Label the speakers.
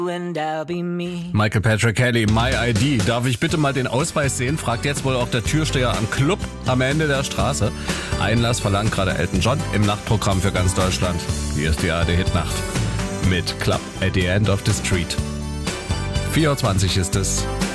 Speaker 1: and I'll be me.
Speaker 2: Michael Patrick Kelly, My ID. Darf ich bitte mal den Ausweis sehen? Fragt jetzt wohl auch der Türsteher am Club am Ende der Straße. Einlass verlangt gerade Elton John im Nachtprogramm für ganz Deutschland. Hier ist die ARD-Hitnacht mit Club at the End of the Street. 4:20 ist es.